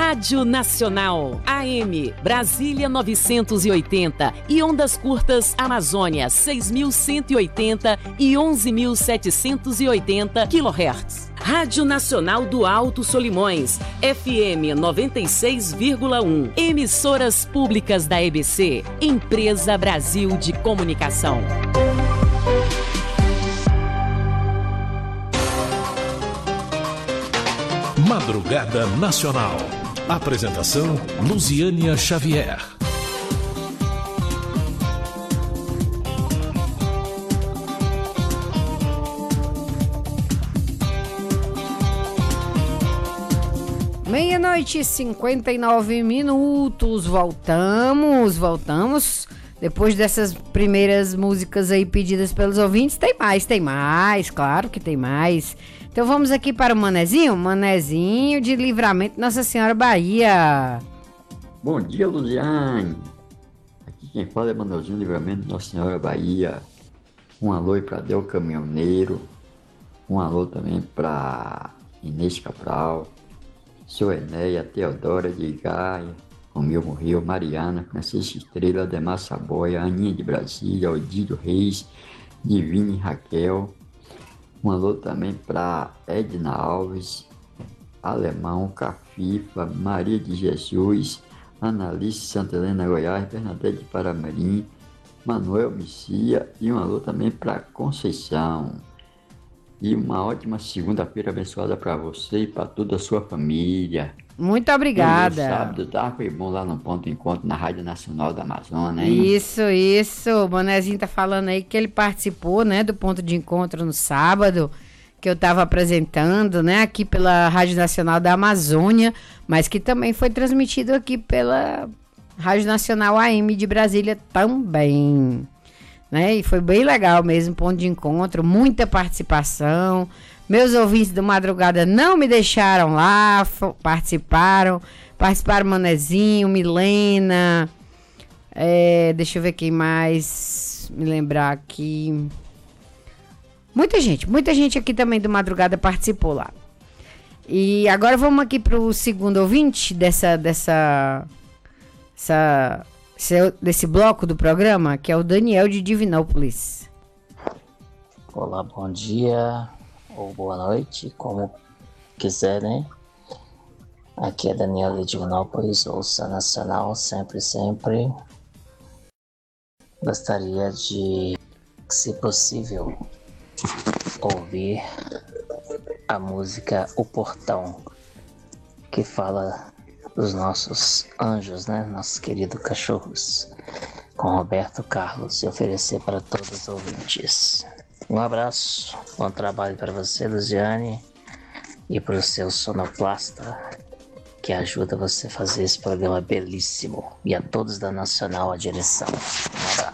Rádio Nacional, AM, Brasília 980 e ondas curtas Amazônia 6.180 e 11.780 kHz. Rádio Nacional do Alto Solimões, FM 96,1. Emissoras públicas da EBC, Empresa Brasil de Comunicação. Madrugada Nacional. Apresentação: Luziânia Xavier. Meia-noite e 59 minutos. Voltamos. Depois dessas primeiras músicas aí pedidas pelos ouvintes, tem mais, claro que tem mais. Então vamos aqui para o Manezinho de Livramento, Nossa Senhora, Bahia. Bom dia, Luziane. Aqui quem fala é Manezinho de Livramento, Nossa Senhora, Bahia. Um alô aí para Del Caminhoneiro. Um alô também para Inês Cabral, Sou Enéia, Teodora de Gaia, Romeu Morreu, Mariana, Francisco Estrela, Ademar Saboia, Aninha de Brasília, Odílio Reis, Divine Raquel. Um alô também para Edna Alves, Alemão, Cafifa, Maria de Jesus, Analice Santa Helena, Goiás, Bernadette de Paramirim, Manuel Messia, e um alô também para Conceição. E uma ótima segunda-feira abençoada para você e para toda a sua família. Muito obrigada. No sábado, tá? Foi bom lá no Ponto Encontro, na Rádio Nacional da Amazônia, hein? Isso. O Bonezinho tá falando aí que ele participou, né, do Ponto de Encontro no sábado, que eu tava apresentando, né, aqui pela Rádio Nacional da Amazônia, mas que também foi transmitido aqui pela Rádio Nacional AM de Brasília também, né? E foi bem legal mesmo, Ponto de Encontro, muita participação. Meus ouvintes do Madrugada não me deixaram lá, participaram Manezinho, Milena, deixa eu ver quem mais me lembrar aqui. Muita gente aqui também do Madrugada participou lá. E agora vamos aqui pro segundo ouvinte desse bloco do programa, que é o Daniel de Divinópolis. Olá, bom dia ou boa noite, como quiserem. Aqui é Daniel de Divinópolis, ouça Nacional, sempre. Gostaria de, se possível, ouvir a música O Portão, que fala dos nossos anjos, né? Nossos queridos cachorros, com Roberto Carlos, e oferecer para todos os ouvintes. Um abraço, bom trabalho para você, Luziane, e para o seu sonoplasta, que ajuda você a fazer esse programa belíssimo, e a todos da Nacional, a direção. Um abraço.